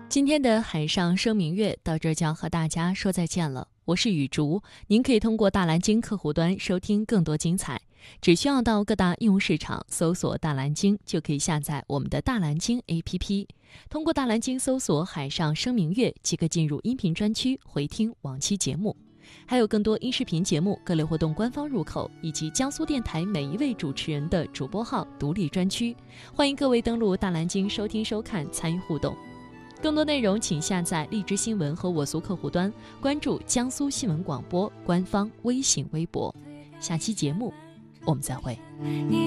今天的海上生明月到这就要和大家说再见了，我是雨竹。您可以通过大蓝鲸客户端收听更多精彩，只需要到各大应用市场搜索大蓝鲸，就可以下载我们的大蓝鲸 APP。通过大蓝鲸搜索海上生明月，即可进入音频专区回听往期节目，还有更多音视频节目、各类活动官方入口，以及江苏电台每一位主持人的主播号独立专区。欢迎各位登录大蓝鲸收听收看，参与互动。更多内容请下载荔枝新闻和我苏客户端，关注江苏新闻广播官方微信微博。下期节目我们再会。